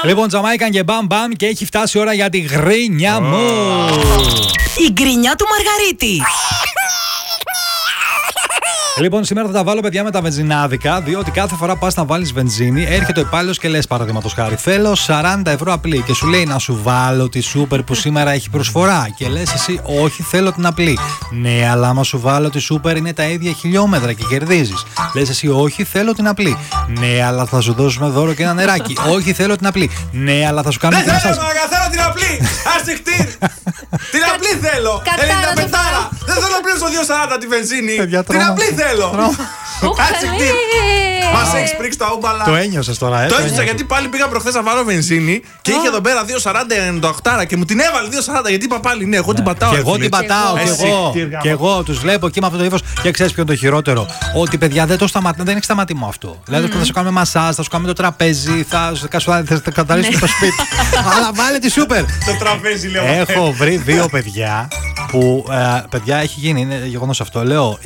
Λοιπόν, Τζαμάικαν και μπαμ μπαμ και έχει φτάσει η ώρα για τη γκρίνια μου. Η γκρίνια του Μαργαρίτη. Λοιπόν, σήμερα θα τα βάλω, παιδιά, με τα βενζινάδικα, διότι κάθε φορά πας να βάλεις βενζίνη, έρχεται ο υπάλληλος και λες, παραδείγματος χάρη, θέλω 40 ευρώ απλή. Και σου λέει να σου βάλω τη σούπερ που σήμερα έχει προσφορά. Και λες εσύ, όχι, θέλω την απλή. Ναι, αλλά άμα σου βάλω τη σούπερ είναι τα ίδια χιλιόμετρα και κερδίζεις. Λες εσύ, όχι, θέλω την απλή. Ναι, αλλά θα σου δώσουμε δώρο και ένα νεράκι. Όχι, θέλω την απλή. Ναι, αλλά θα σου κάνουμε. Δεν θέλω, θέλω την απλή! Άσυχτη! Την απλή θέλω! 95! Δεν θέλω να πλήρωσω 2,40 τη βενζίνη! Την απλή θέλω! Άσυχτη! Μας έχεις πρίξει τα ούμπαλα. Το ένιωσες τώρα, Το ένιωσα γιατί πάλι πήγα προχθές να βάλω βενζίνη και είχε εδώ πέρα 2,40 και μου την έβαλε 2,40 γιατί είπα πάλι ναι, εγώ την πατάω. Και εγώ την πατάω, και εγώ τους βλέπω εκεί με αυτό το ύφος. Και ξέρεις ποιο είναι το χειρότερο? Ότι παιδιά δεν έχει σταματημό αυτό. Δηλαδή θα σου κάνουμε μασάζ, θα σου κάνουμε το τραπέζι, θα καταλύσουμε το σπίτι. Αλλά βάλε τη σούπερ. Το τραπέζι λέω. Έχω βρει δύο παιδιά που, παιδιά, έχει γίνει, είναι γεγονός αυτό. Λέω,